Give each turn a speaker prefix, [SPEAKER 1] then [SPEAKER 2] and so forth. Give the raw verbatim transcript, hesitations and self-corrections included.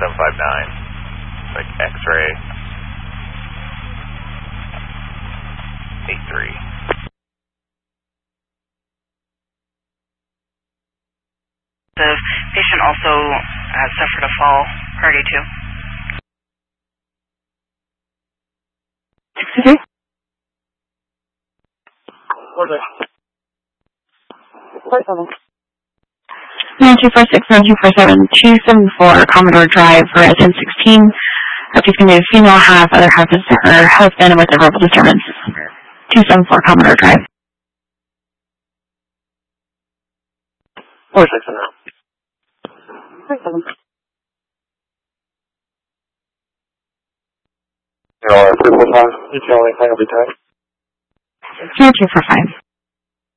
[SPEAKER 1] seven five nine. Like X-ray. eight three.
[SPEAKER 2] The patient also uh, suffered a fall prior to.
[SPEAKER 3] Excuse me? What is it? What is it? nine two four six, nine two four seven, two seven four Commodore Drive for ten sixteen. Please can be a female half, other half is her husband with a verbal disturbance. two seven four Commodore Drive.
[SPEAKER 4] four six now.
[SPEAKER 3] four seven.
[SPEAKER 4] Zero, three four five. Detail anything will be tight.
[SPEAKER 3] zero two four five.